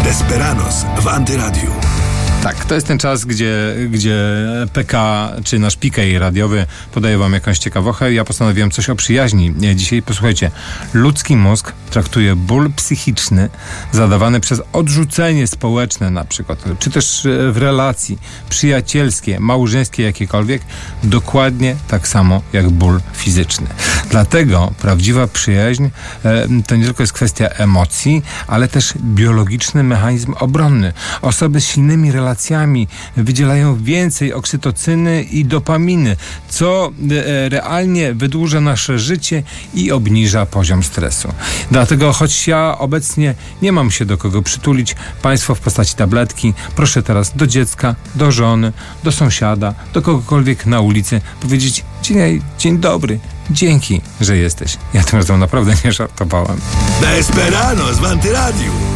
Desperados w Antyradiu. Tak, to jest ten czas, gdzie PK, czy nasz PK radiowy podaje wam jakąś ciekawostkę. Ja postanowiłem coś o przyjaźni. Dzisiaj posłuchajcie. Ludzki mózg traktuje ból psychiczny zadawany przez odrzucenie społeczne na przykład, czy też w relacji przyjacielskie, małżeńskie, jakiekolwiek, dokładnie tak samo jak ból fizyczny. Dlatego prawdziwa przyjaźń to nie tylko jest kwestia emocji, ale też biologiczny mechanizm obronny. Osoby z silnymi relacjami wydzielają więcej oksytocyny i dopaminy, co realnie wydłuża nasze życie i obniża poziom stresu. Dlatego, choć ja obecnie nie mam się do kogo przytulić, państwo w postaci tabletki, proszę teraz do dziecka, do żony, do sąsiada, do kogokolwiek na ulicy powiedzieć: dzień dobry, dzięki, że jesteś. Ja tym razem naprawdę nie żartowałem. Desperados w Antyradiu.